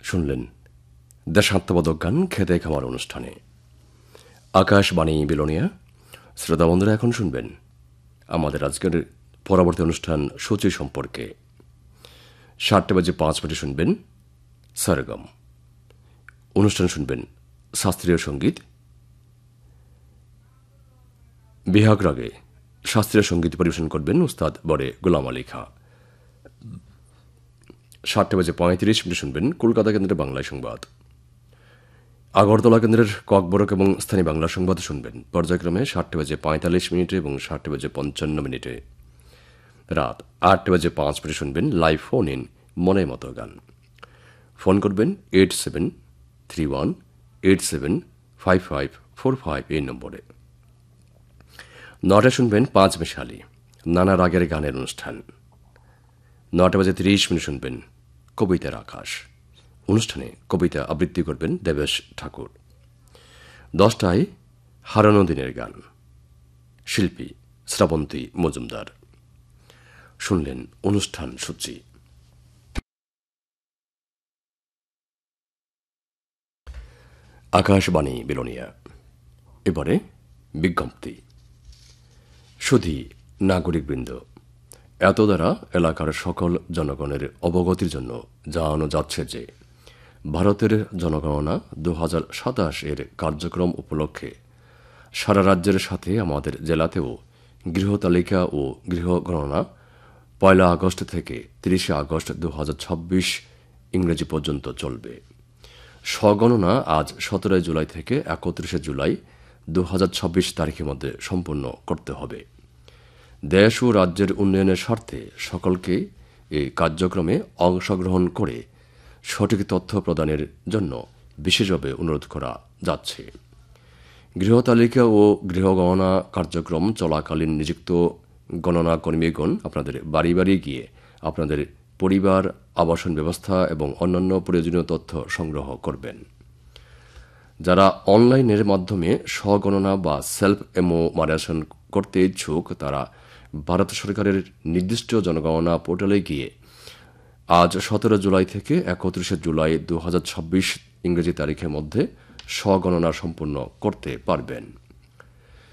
শুনলেন দেশাত্মবোধক গান খেতে খামার অনুষ্ঠানে। আকাশবাণী বিলোনিয়া। শ্রোতা বন্ধুরা, এখন শুনবেন আমাদের আজকের পরবর্তী অনুষ্ঠান সূচি সম্পর্কে। 7:05 শুনবেন সরগম। অনুষ্ঠান শুনবেন শাস্ত্রীয় সঙ্গীত। বিহাগ রাগে শাস্ত্রীয় সঙ্গীত পরিবেশন করবেন উস্তাদ বড়ে গোলাম আলী খাঁ। 7:35 শুনবেন কলকাতা কেন্দ্রের বাংলায় সংবাদ। আগরতলা কেন্দ্রের ককবরক এবং স্থানীয় বাংলা সংবাদ শুনবেন পর্যায়ক্রমে 7:45 এবং 7:55। রাত 8:05 শুনবেন লাইভ ফোন ইন মনের মতো গান। ফোন করবেন 8731875545 এই নম্বরে। 9টায় শুনবেন পাঁচ মিশালি নানা রাগের গানের অনুষ্ঠান। 9:30 শুনবেন কবিতার আকাশ। অনুষ্ঠানে কবিতা আবৃত্তি করবেন দেবেশ ঠাকুর। 10টায় হারানো দিনের গান, শিল্পী শ্রাবন্তী মজুমদার। শুনলেন অনুষ্ঠান সূচি। আকাশবাণী বিলোনিয়া। এবারে বিজ্ঞপ্তি। শুধু নাগরিকবৃন্দ, এত দ্বারা এলাকার সকল জনগণের অবগতির জন্য জানানো যাচ্ছে যে ভারতের জনগণনা 2027 এর কার্যক্রম উপলক্ষে সারা রাজ্যের সাথে আমাদের জেলাতেও গৃহতালিকা ও গৃহগণনা 1 আগস্ট থেকে 30 আগস্ট 2026 ইংরেজি পর্যন্ত চলবে। স্বগণনা আজ 17 জুলাই থেকে 31 জুলাই 2026 তারিখের মধ্যে সম্পন্ন করতে হবে। দেশ ও রাজ্যের উন্নয়নের স্বার্থে সকলকে এই কার্যক্রমে অংশগ্রহণ করে সঠিক তথ্য প্রদানের জন্য বিশেষভাবে অনুরোধ করা যাচ্ছে। গৃহতালিকা ও গৃহগণনা কার্যক্রম চলাকালীন নিযুক্ত গণনা কর্মীগণ আপনাদের বাড়ি বাড়ি গিয়ে আপনাদের পরিবার, আবাসন ব্যবস্থা এবং অন্যান্য প্রয়োজনীয় তথ্য সংগ্রহ করবেন। যারা অনলাইনের মাধ্যমে স্বগণনা বা সেলফ এনোমারেশন করতে ইচ্ছুক তারা ভারত সরকারের নির্দিষ্ট জনগণনা পোর্টালে গিয়ে আজ 17 জুলাই থেকে 31 জুলাই 2026 ইংরেজি তারিখের মধ্যে স্বগণনা সম্পূর্ণ করতে পারবেন।